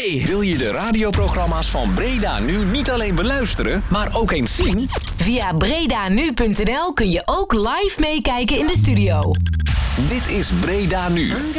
Hey, wil je de radioprogramma's van Breda Nu niet alleen beluisteren, maar ook eens zien? Via bredanu.nl kun je ook live meekijken in de studio. Dit is Breda Nu.